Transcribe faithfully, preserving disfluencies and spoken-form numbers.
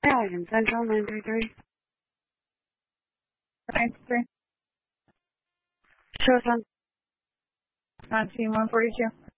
Alien Central nine three three. nine three. Show some. nineteen one forty-two.